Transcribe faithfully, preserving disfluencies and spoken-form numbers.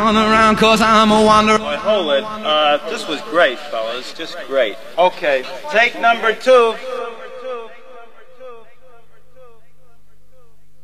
on around, cause I'm a wanderer. Boy, hold it. Uh, this was great, fellas. Just great. Okay, take number two.